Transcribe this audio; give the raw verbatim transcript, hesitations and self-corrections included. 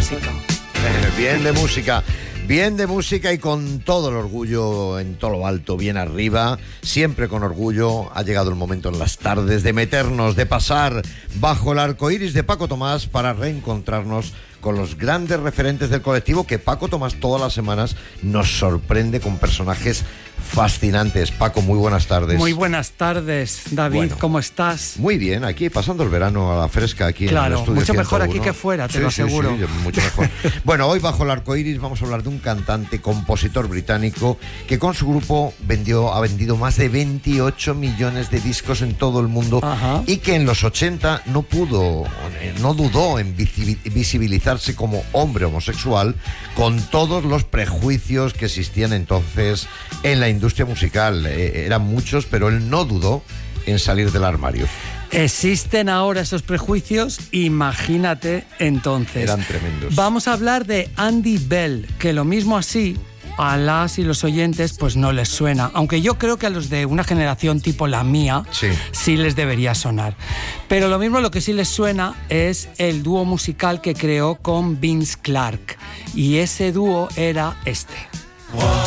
música. Bien de música. Bien de música y con todo el orgullo en todo lo alto, bien arriba, siempre con orgullo. Ha llegado el momento en las tardes de meternos, de pasar bajo el arco iris de Paco Tomás para reencontrarnos con los grandes referentes del colectivo que Paco Tomás todas las semanas nos sorprende con personajes fascinantes. Paco, muy buenas tardes. Muy buenas tardes, David, Bueno, ¿cómo estás? Muy bien, aquí pasando el verano a la fresca aquí claro, en el estudio mucho mejor ciento uno. aquí que fuera, te sí, lo sí, aseguro. Sí, mucho mejor. Bueno, hoy bajo el arco iris vamos a hablar de un cantante, compositor británico que con su grupo vendió, ha vendido más de veintiocho millones de discos en todo el mundo. Ajá. Y que en los ochenta no pudo, no dudó en visibilizarse como hombre homosexual con todos los prejuicios que existían entonces en la industria musical. Eh, eran muchos, pero él no dudó en salir del armario. ¿Existen ahora esos prejuicios? Imagínate entonces. Eran tremendos. Vamos a hablar de Andy Bell, que lo mismo así a las y los oyentes pues no les suena, aunque yo creo que a los de una generación tipo la mía sí, sí les debería sonar. Pero lo mismo lo que sí les suena es el dúo musical que creó con Vince Clarke, y ese dúo era este. Wow.